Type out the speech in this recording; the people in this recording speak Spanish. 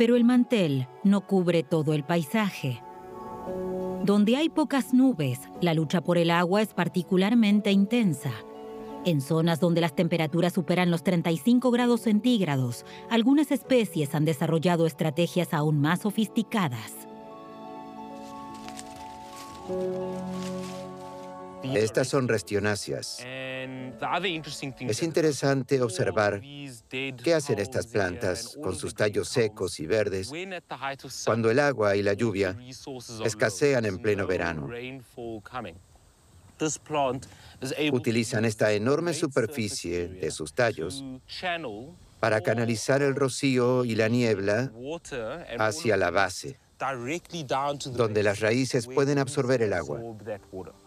Pero el mantel no cubre todo el paisaje. Donde hay pocas nubes, la lucha por el agua es particularmente intensa. En zonas donde las temperaturas superan los 35 grados centígrados, algunas especies han desarrollado estrategias aún más sofisticadas. Estas son restionáceas. Es interesante observar qué hacen estas plantas con sus tallos secos y verdes cuando el agua y la lluvia escasean en pleno verano. Utilizan esta enorme superficie de sus tallos para canalizar el rocío y la niebla hacia la base, donde las raíces pueden absorber el agua.